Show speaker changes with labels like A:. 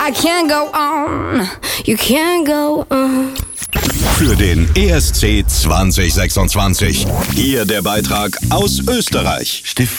A: I can't go on, you can't go on.
B: Für den ESC 2026. Hier der Beitrag aus Österreich.